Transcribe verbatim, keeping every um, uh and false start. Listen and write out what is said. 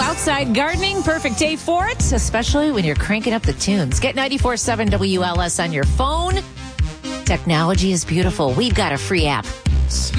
outside gardening, perfect day for it, especially when you're cranking up the tunes. Get ninety-four point seven W L S on your phone. Technology is beautiful. We've got a free app.